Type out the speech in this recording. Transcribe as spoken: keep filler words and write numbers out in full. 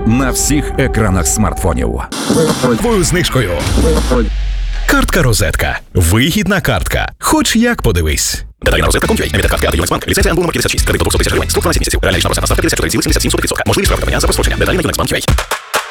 на всіх екранах смартфонів. Твою знижкою. Картка Розетка. Вигідна картка. Хоч як подивись. Деталі на розетка точка ком точка ю а. Емітент картки Юнекс-Банк. Ліцензія ен бе ел номер п'ятдесят шість. Кредит до двохсот тисяч гривень. Строк дванадцять місяців. Реальна річна процентна ставка п'ятдесят чотири цілих сімдесят сім сотих відсотка. Можливість правка за розпрощення. Деталі на юнекс банк крапка ю а.